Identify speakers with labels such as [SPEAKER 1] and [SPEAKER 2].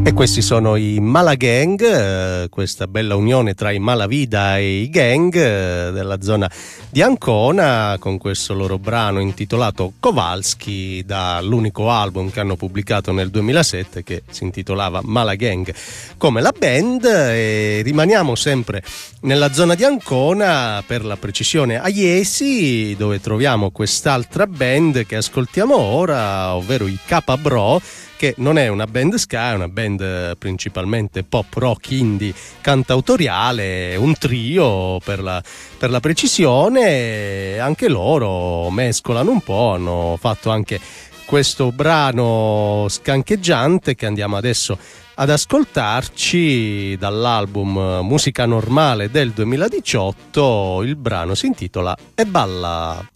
[SPEAKER 1] E questi sono i Malagang, questa bella unione tra i Malavida e i gang della zona di Ancona, con questo loro brano intitolato Kowalski, dall'unico album che hanno pubblicato nel 2007 che si intitolava Malagang come la band. E rimaniamo sempre nella zona di Ancona, per la precisione a Iesi, dove troviamo quest'altra band che ascoltiamo ora, ovvero i Kappa Bro, che non è una band ska, è una band principalmente pop rock indie cantautoriale, un trio per la precisione. Anche loro mescolano un po', hanno fatto anche questo brano scancheggiante che andiamo adesso ad ascoltarci dall'album Musica Normale del 2018. Il brano si intitola E Balla.